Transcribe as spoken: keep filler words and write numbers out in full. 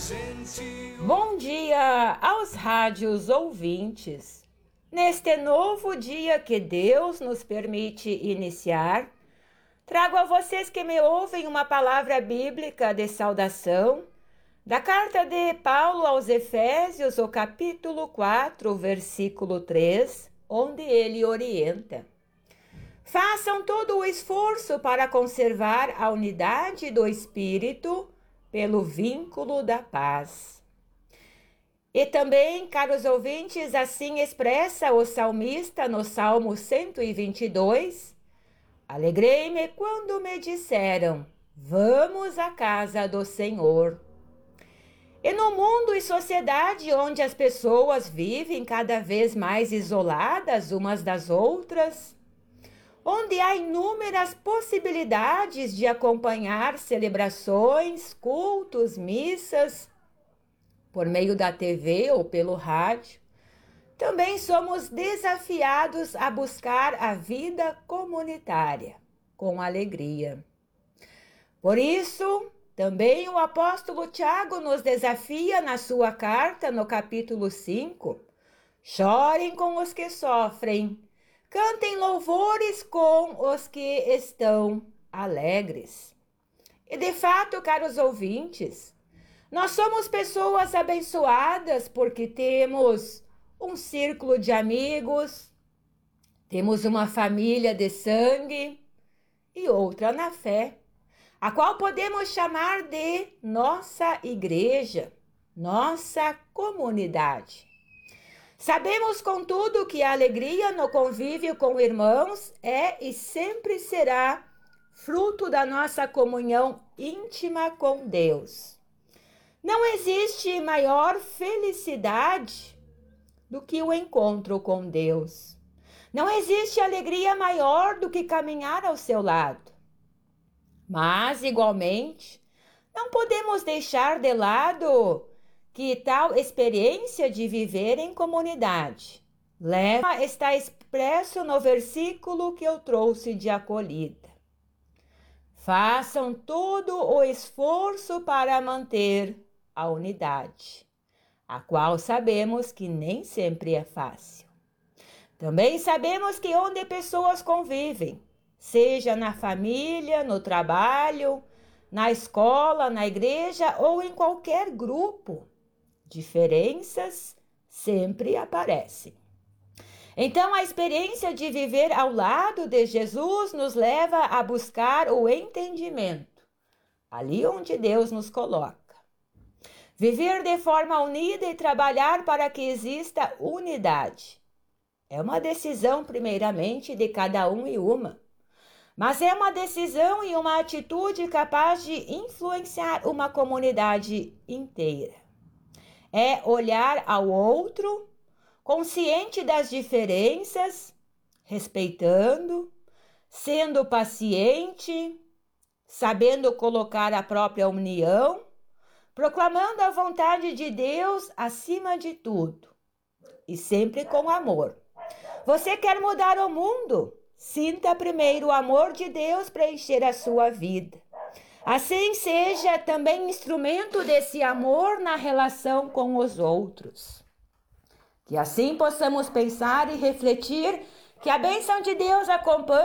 Bom dia aos rádios ouvintes. Neste novo dia que Deus nos permite iniciar, trago a vocês que me ouvem uma palavra bíblica de saudação da carta de Paulo aos Efésios, o capítulo quatro, versículo três, onde ele orienta: façam todo o esforço para conservar a unidade do Espírito pelo vínculo da paz. E também, caros ouvintes, assim expressa o salmista no Salmo cento e vinte e dois: alegrei-me quando me disseram, vamos à casa do Senhor. E no mundo e sociedade onde as pessoas vivem cada vez mais isoladas umas das outras, onde há inúmeras possibilidades de acompanhar celebrações, cultos, missas, por meio da T V ou pelo rádio, também somos desafiados a buscar a vida comunitária com alegria. Por isso, também o apóstolo Tiago nos desafia na sua carta, no capítulo cinco, chorem com os que sofrem, cantem louvores com os que estão alegres. E de fato, caros ouvintes, nós somos pessoas abençoadas porque temos um círculo de amigos, temos uma família de sangue e outra na fé, a qual podemos chamar de nossa igreja, nossa comunidade. Sabemos, contudo, que a alegria no convívio com irmãos é e sempre será fruto da nossa comunhão íntima com Deus. Não existe maior felicidade do que o encontro com Deus. Não existe alegria maior do que caminhar ao seu lado. Mas, igualmente, não podemos deixar de lado que tal experiência de viver em comunidade leva, está expresso no versículo que eu trouxe de acolhida. Façam todo o esforço para manter a unidade, a qual sabemos que nem sempre é fácil. Também sabemos que onde pessoas convivem, seja na família, no trabalho, na escola, na igreja ou em qualquer grupo, diferenças sempre aparecem. Então, a experiência de viver ao lado de Jesus nos leva a buscar o entendimento, ali onde Deus nos coloca. Viver de forma unida e trabalhar para que exista unidade. É uma decisão, primeiramente, de cada um e uma, mas é uma decisão e uma atitude capaz de influenciar uma comunidade inteira. É olhar ao outro, consciente das diferenças, respeitando, sendo paciente, sabendo colocar a própria união, proclamando a vontade de Deus acima de tudo e sempre com amor. Você quer mudar o mundo? Sinta primeiro o amor de Deus preencher a sua vida. Assim seja também instrumento desse amor na relação com os outros. Que assim possamos pensar e refletir que a bênção de Deus acompanhe